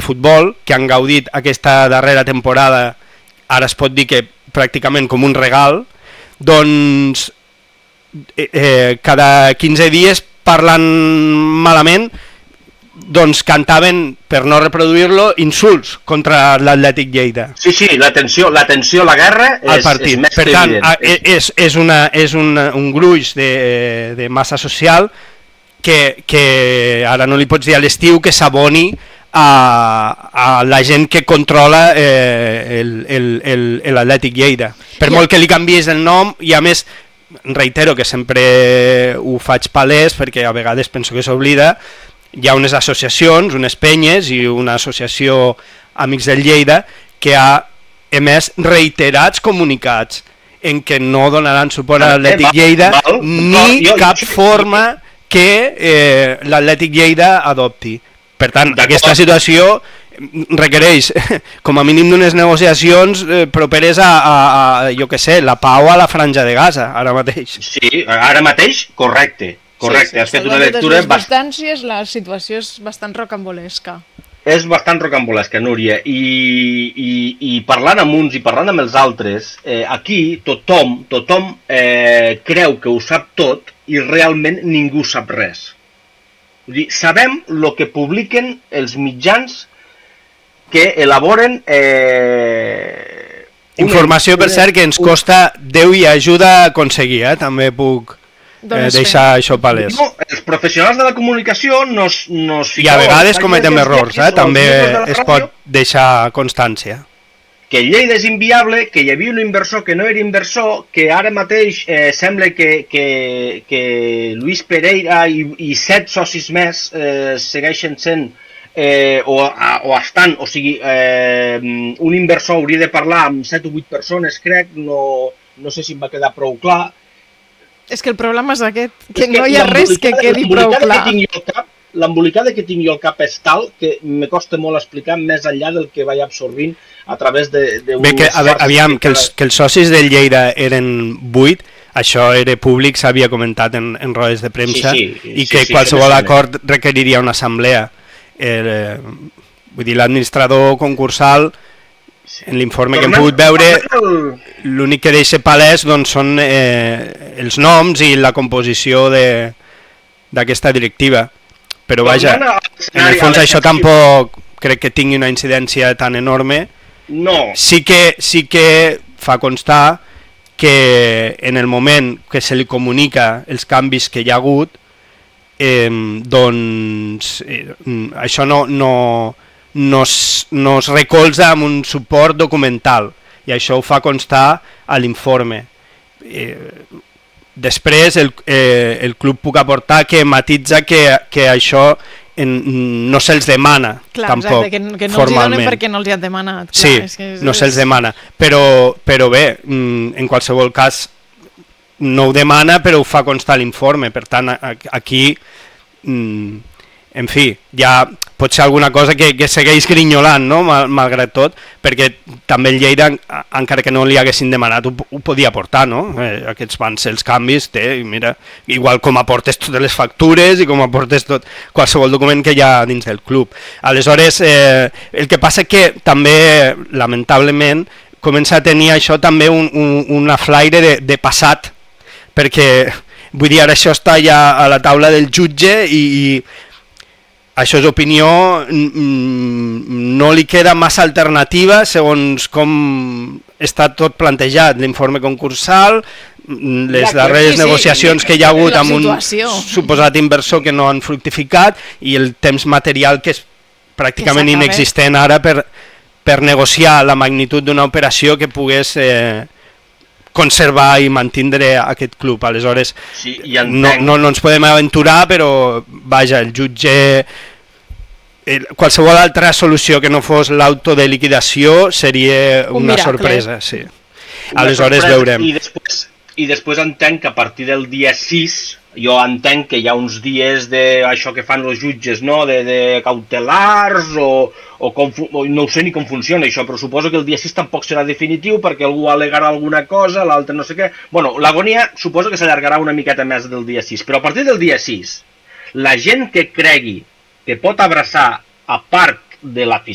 futbol, que han gaudit aquesta darrera temporada, ara es pot dir que pràcticament com un regal, doncs cada 15 dies parlant malament, doncs cantaven, per no reproduir-lo, insults contra l'Atlètic Lleida. Sí, l'atenció, la guerra és més per tant, és un gruix de massa social que ara no li pots dir a l'estiu que s'aboni a la gent que controla l'Atlètic Lleida. Per molt que li canvies el nom, i a més, reitero que sempre ho faig palès perquè a vegades penso que s'oblida, hi ha unes associacions, unes penyes i una associació Amics del Lleida que ha emès reiterats comunicats en què no donaran suport a l'Atlètic Lleida ni cap forma que l'Atlètic Lleida adopti. Per tant, aquesta situació requereix com a mínim d'unes negociacions properes a jo què sé, la pau a la Franja de Gaza, ara mateix. Sí, ara mateix, correcte. Correcte, has fet una lectura... Les distàncies, la situació és bastant rocambolesca. És bastant rocambolesca, Núria, i parlant amb uns i parlant amb els altres, aquí tothom creu que ho sap tot i realment ningú sap res. Vull dir, sabem el que publiquen els mitjans que elaboren... Informació, per cert, que ens costa Déu i ajuda a aconseguir, també puc... deixar això palès. No, els professionals de la comunicació nos i a vegades cometem errors, també es pot deixar constància. Que Lleida és inviable, que hi havia un inversor que no era inversor, que ara mateix sembla que Luis Pereira i 7 socis més segueixen sent o estan, o sigui, un inversor hauria de parlar amb 7 o 8 persones, crec, no sé si em va quedar prou clar. És que el problema és aquest, que no hi ha res que quedi prou clar. L'embolicada que tinc jo al cap és tal que me costa molt explicar més enllà del que vaig absorbint a través de... Bé, aviam, que els socis del Lleida eren 8, això era públic, s'havia comentat en rodes de premsa, i que qualsevol acord requeriria una assemblea. Vull dir, l'administrador concursal... En l'informe que hem pogut veure, l'únic que deixa palès són els noms i la composició d'aquesta directiva. Però vaja, en el fons això tampoc crec que tingui una incidència tan enorme. Sí que fa constar que en el moment que se li comunica els canvis que hi ha hagut, doncs això no es recolza amb un suport documental, i això ho fa constar a l'informe. Després el club puc aportar que matitza que això no se'ls demana tampoc formalment. Que no els hi donen perquè no els hi han demanat. Sí, no se'ls demana, però bé, en qualsevol cas no ho demana però ho fa constar l'informe, per tant aquí en fi, ja pot ser alguna cosa que segueix grinyolant, no? Malgrat tot, perquè també el Lleida, encara que no li haguessin demanat, ho podia aportar, no? Aquests van ser els canvis, mira, igual com aportes totes les factures i com aportes tot qualsevol document que hi ha dins del club. Aleshores, el que passa que també, lamentablement, comença a tenir això també una flaire de passat, perquè, vull dir, ara això està ja a la taula del jutge i això és opinió, no li queda massa alternativa segons com està tot plantejat, l'informe concursal, les darreres negociacions que hi ha hagut amb un suposat inversor que no han fructificat i el temps material que és pràcticament inexistent ara per negociar la magnitud d'una operació que pogués conservar i mantindre aquest club. Aleshores, no ens podem aventurar, però vaja, el jutge... Qualsevol altra solució que no fos l'auto de liquidació seria una sorpresa. Sí. Aleshores veurem. I després entenc que a partir del dia 6, jo entenc que hi ha uns dies d'això que fan els jutges, no? De cautelars o no sé ni com funciona això, però suposo que el dia 6 tampoc serà definitiu perquè algú al·legarà alguna cosa, l'altre no sé què. Bueno, l'agonia suposo que s'allargarà una miqueta més del dia 6, però a partir del dia 6, la gent que cregui que pot abraçar a part de l'afició